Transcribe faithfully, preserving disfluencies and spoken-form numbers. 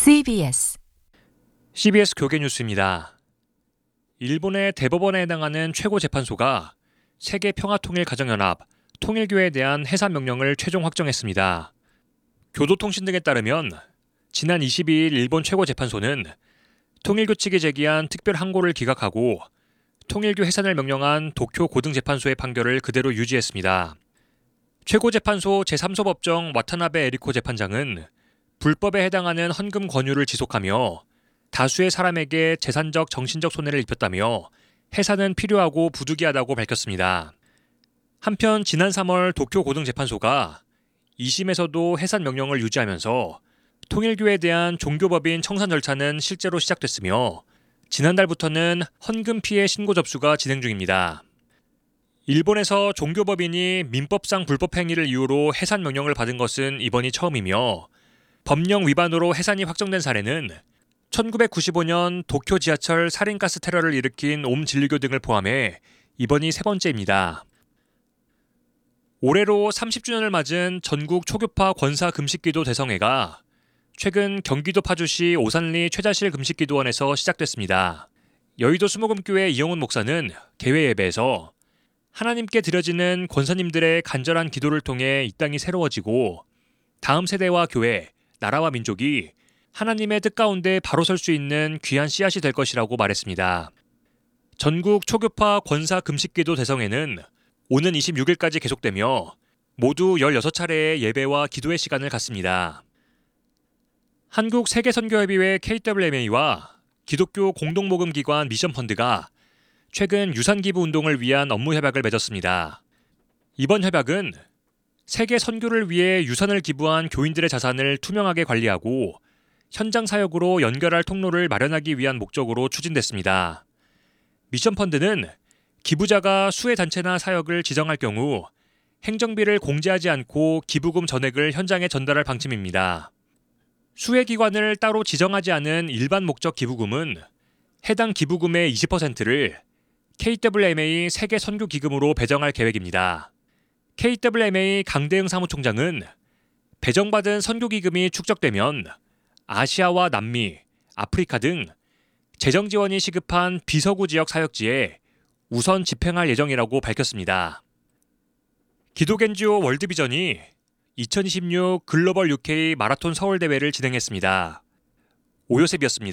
씨비에스 씨비에스 교계 뉴스입니다. 일본의 대법원에 해당하는 최고재판소가 세계평화통일가정연합, 통일교에 대한 해산 명령을 최종 확정했습니다. 교도통신 등에 따르면 지난 이십이 일 일본 최고재판소는 통일교 측이 제기한 특별 항고를 기각하고 통일교 해산을 명령한 도쿄 고등재판소의 판결을 그대로 유지했습니다. 최고재판소 제삼 소 법정 와타나베 에리코 재판장은 불법에 해당하는 헌금 권유를 지속하며 다수의 사람에게 재산적, 정신적 손해를 입혔다며 해산은 필요하고 부득이하다고 밝혔습니다. 한편 지난 삼월 도쿄 고등재판소가 이 심에서도 해산 명령을 유지하면서 통일교에 대한 종교법인 청산 절차는 실제로 시작됐으며 지난달부터는 헌금 피해 신고 접수가 진행 중입니다. 일본에서 종교법인이 민법상 불법 행위를 이유로 해산 명령을 받은 것은 이번이 처음이며 법령 위반으로 해산이 확정된 사례는 천구백구십오 년 도쿄 지하철 살인가스 테러를 일으킨 옴진리교 등을 포함해 이번이 세 번째입니다. 올해로 삼십 주년을 맞은 전국 초교파 권사 금식기도 대성회가 최근 경기도 파주시 오산리 최자실 금식기도원에서 시작됐습니다. 여의도 수목음교회 이영훈 목사는 개회 예배에서 하나님께 드려지는 권사님들의 간절한 기도를 통해 이 땅이 새로워지고 다음 세대와 교회, 나라와 민족이 하나님의 뜻 가운데 바로 설 수 있는 귀한 씨앗이 될 것이라고 말했습니다. 전국 초교파 권사 금식기도 대성회는 오는 이십육 일까지 계속되며 모두 열여섯 차례의 예배와 기도의 시간을 갖습니다. 한국세계선교협의회 케이더블유엠에이와 기독교 공동모금기관 미션펀드가 최근 유산기부 운동을 위한 업무 협약을 맺었습니다. 이번 협약은 세계 선교를 위해 유산을 기부한 교인들의 자산을 투명하게 관리하고 현장 사역으로 연결할 통로를 마련하기 위한 목적으로 추진됐습니다. 미션펀드는 기부자가 수혜 단체나 사역을 지정할 경우 행정비를 공제하지 않고 기부금 전액을 현장에 전달할 방침입니다. 수혜기관을 따로 지정하지 않은 일반 목적 기부금은 해당 기부금의 이십 퍼센트를 케이더블유엠에이 세계선교기금으로 배정할 계획입니다. 케이더블유엠에이 강대응 사무총장은 배정받은 선교기금이 축적되면 아시아와 남미, 아프리카 등 재정 지원이 시급한 비서구 지역 사역지에 우선 집행할 예정이라고 밝혔습니다. 기독엔지오 월드비전이 이천이십육 글로벌 유케이 마라톤 서울 대회를 진행했습니다. 오요셉이었습니다.